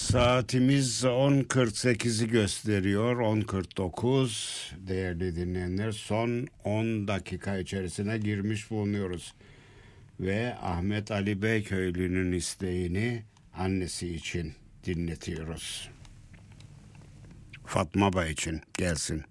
Saatimiz 10.48'i gösteriyor. 10.49 değerli dinleyenler. Son 10 dakika içerisine girmiş bulunuyoruz. Ve Ahmet Ali Beyköylü'nün isteğini annesi için dinletiyoruz. Fatma Bey için gelsin.